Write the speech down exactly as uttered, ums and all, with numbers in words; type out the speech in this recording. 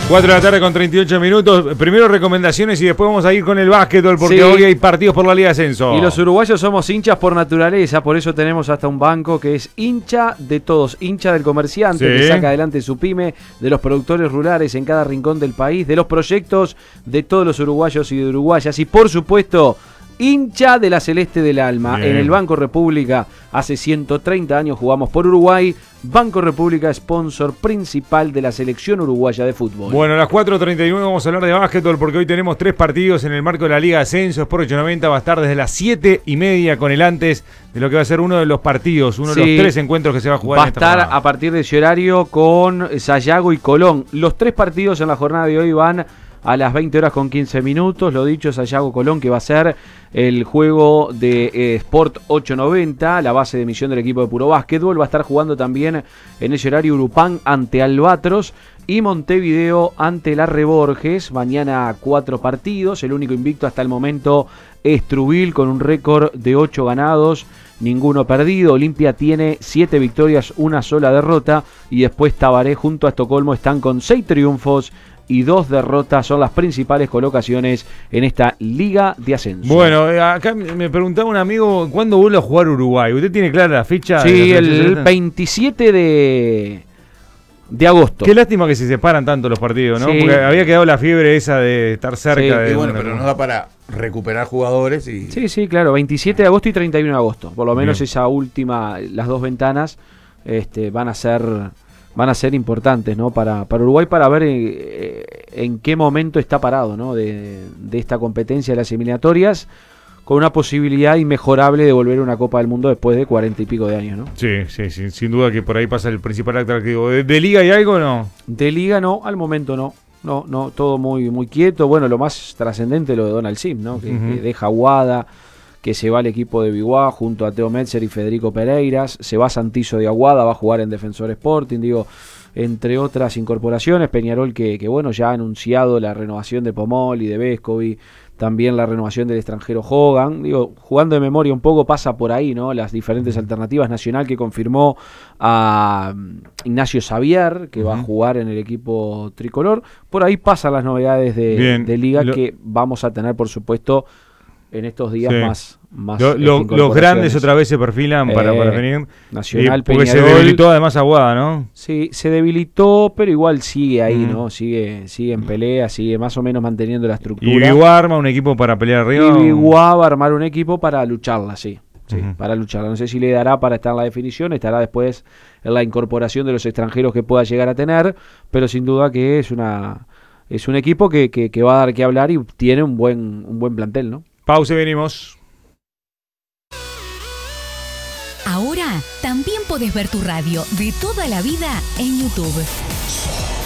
cuatro de la tarde con treinta y ocho minutos. Primero recomendaciones y después vamos a ir con el básquetbol porque sí, hoy hay partidos por la Liga de Ascenso. Y los uruguayos somos hinchas por naturaleza, por eso tenemos hasta un banco que es hincha de todos, hincha del comerciante, sí, que saca adelante su pyme, de los productores rurales en cada rincón del país, de los proyectos de todos los uruguayos y de uruguayas y por supuesto hincha de la Celeste del Alma. Bien. En el Banco República hace ciento treinta años jugamos por Uruguay. Banco República, sponsor principal de la selección uruguaya de fútbol. Bueno, a las cuatro treinta y nueve vamos a hablar de básquetbol porque hoy tenemos tres partidos en el marco de la Liga de Ascenso. Sport ochocientos noventa va a estar desde las siete y media con el antes de lo que va a ser uno de los partidos, uno sí, de los tres encuentros que se va a jugar. Va a en esta estar jornada. A partir de ese horario con Sayago y Colón. Los tres partidos en la jornada de hoy van a las veinte horas con quince minutos, lo dicho, Sayago Colón, que va a ser el juego de eh, Sport ochocientos noventa, la base de emisión del equipo de Puro Básquetbol. Va a estar jugando también en ese horario Urupán ante Albatros y Montevideo ante la Reborges. Mañana cuatro partidos, el único invicto hasta el momento es Trubil con un récord de ocho ganados, ninguno perdido. Olimpia tiene siete victorias, una sola derrota y después Tabaré junto a Estocolmo están con seis triunfos y dos derrotas. Son las principales colocaciones en esta Liga de Ascenso. Bueno, acá me preguntaba un amigo, ¿cuándo vuelve a jugar Uruguay? ¿Usted tiene clara la fecha? Sí, la el veintisiete de, de agosto. Qué lástima que se separan tanto los partidos, ¿no? Sí. Porque había quedado la fiebre esa de estar cerca. Sí, de y bueno, pero nos da para recuperar jugadores. y Sí, sí, claro, veintisiete de agosto y treinta y uno de agosto. Por lo menos bien, esa última, las dos ventanas este, van a ser... van a ser importantes, ¿no? Para, para Uruguay, para ver eh, en qué momento está parado, ¿no? De, de esta competencia de las eliminatorias, con una posibilidad inmejorable de volver a una Copa del Mundo después de cuarenta y pico de años, ¿no? Sí, sí, sí, sin duda que por ahí pasa el principal atractivo. ¿De, de Liga hay algo o no? De Liga no, al momento no. No, no, todo muy, muy quieto. Bueno, lo más trascendente lo de Donald Sim, ¿no? Que, uh-huh. que deja Aguada, que se va al equipo de Biguá junto a Teo Metzer y Federico Pereiras, se va Santizo de Aguada, va a jugar en Defensor Sporting, digo, entre otras incorporaciones. Peñarol que, que bueno, ya ha anunciado la renovación de Pomol y de Vescovi, también la renovación del extranjero Hogan, digo, jugando de memoria un poco pasa por ahí, ¿no? Las diferentes alternativas. Nacional que confirmó a Ignacio Xavier, que uh-huh. va a jugar en el equipo tricolor. Por ahí pasan las novedades de, de Liga Lo... que vamos a tener, por supuesto, en estos días sí. más, más lo, lo, los grandes otra vez se perfilan eh, para, para venir. Nacional, eh, porque Peñarol, se debilitó además Aguada, ¿no? Sí, se debilitó, pero igual sigue ahí, mm. ¿no? Sigue, sigue en pelea, sigue más o menos manteniendo la estructura. Y Biguá arma un equipo para pelear arriba. Y Biguá va a armar un equipo para lucharla, sí. Sí, uh-huh. para lucharla. No sé si le dará para estar en la definición, estará después en la incorporación de los extranjeros que pueda llegar a tener, pero sin duda que es una es un equipo que, que, que va a dar que hablar y tiene un buen, un buen plantel, ¿no? Pausa y venimos. Ahora también podés ver tu radio de toda la vida en YouTube.